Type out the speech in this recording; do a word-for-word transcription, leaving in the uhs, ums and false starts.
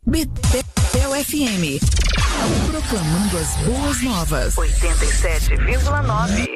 Betel F M. Proclamando as boas novas. oitenta e sete vírgula nove.